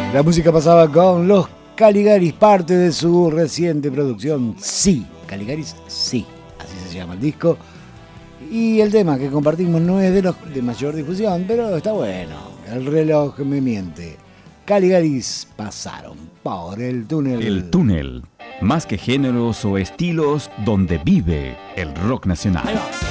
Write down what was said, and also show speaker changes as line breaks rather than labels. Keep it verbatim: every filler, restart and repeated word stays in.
La música pasaba con los Caligaris, parte de su reciente producción. Sí, Caligaris, sí, así se llama el disco. Y el tema que compartimos no es de los de mayor difusión, pero está bueno. El reloj me miente. Caligaris pasaron por el túnel.
El túnel, más que géneros o estilos, donde vive el rock nacional.